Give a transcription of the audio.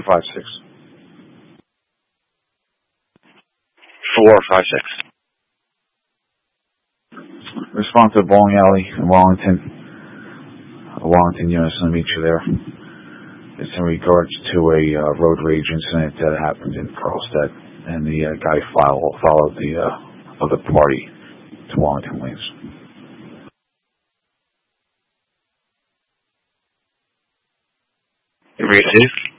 456. 456. Respond to the bowling alley in Wellington. Wellington units, I'll meet you there. It's in regards to a road rage incident that happened in Carlstead, and the guy followed the other party to Wellington Lanes. Received.